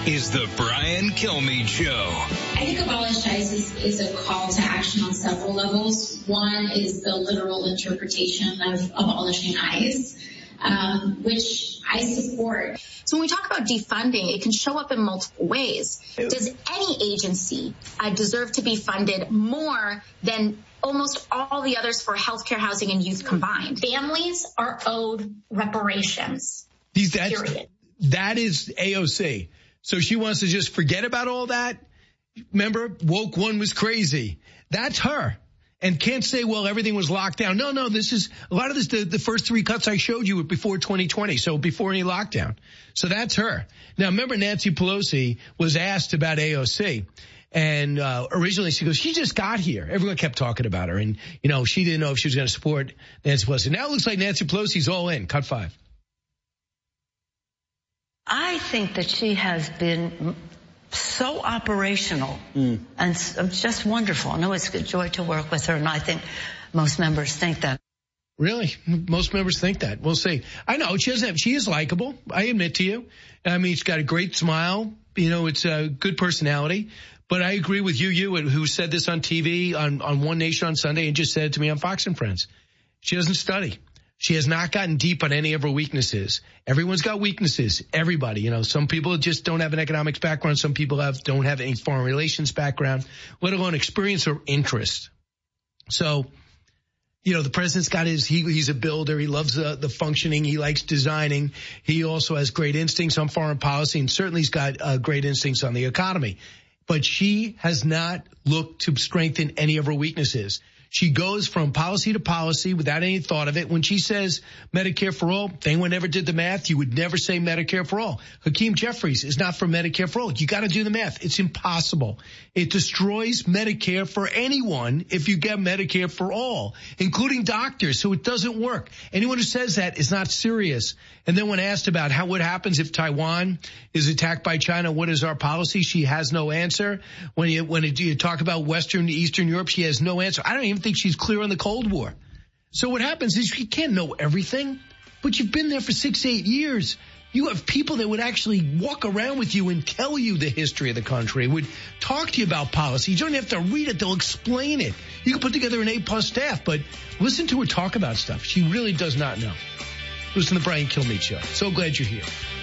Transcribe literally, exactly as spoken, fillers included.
is the Brian Kilmeade Show. I think Abolish ICE is, is a call to action on several levels. One is the literal interpretation of abolishing ICE, um, which I support. So when we talk about defunding, it can show up in multiple ways. Does any agency uh, deserve to be funded more than almost all the others for healthcare, housing, and youth combined? Families are owed reparations. These, that's, period. That is A O C. So she wants to just forget about all that. Remember, woke one was crazy. That's her. And can't say, well, everything was locked down. No, no, this is a lot of this. The, the first three cuts I showed you were before twenty twenty. So before any lockdown. So that's her. Now, remember, Nancy Pelosi was asked about A O C. And uh, originally she goes, she just got here. Everyone kept talking about her. And, you know, she didn't know if she was going to support Nancy Pelosi. Now it looks like Nancy Pelosi's all in. Cut five. I think that she has been so operational mm. and just wonderful. I know it's a joy to work with her, and I think most members think that. Really? Most members think that. We'll see. I know she doesn't have, she is likable. I admit to you. I mean, she's got a great smile. You know, it's a good personality. But I agree with you, you, who said this on T V on, on One Nation on Sunday and just said it to me on Fox and Friends. She doesn't study. She has not gotten deep on any of her weaknesses. Everyone's got weaknesses. Everybody, you know, some people just don't have an economics background. Some people have, don't have any foreign relations background, let alone experience or interest. So, you know, the president's got his, he, he's a builder. He loves the, the functioning. He likes designing. He also has great instincts on foreign policy, and certainly he's got uh, great instincts on the economy. But she has not looked to strengthen any of her weaknesses. She goes from policy to policy without any thought of it. When she says Medicare for all, if anyone ever did the math, you would never say Medicare for all. Hakeem Jeffries is not for Medicare for all. You got to do the math. It's impossible. It destroys Medicare for anyone if you get Medicare for all, including doctors. So it doesn't work. Anyone who says that is not serious. And then when asked about how what happens if Taiwan is attacked by China, what is our policy? She has no answer. When you when you talk about Western, Eastern Europe, she has no answer. I don't even think she's clear on the Cold War. So what happens is you can't know everything, but you've been there for six, eight years. You have people that would actually walk around with you and tell you the history of the country, would talk to you about policy. You don't have to read it. They'll explain it. You can put together an A-plus staff, but listen to her talk about stuff. She really does not know. Listen to the Brian Kilmeade Show. So glad you're here.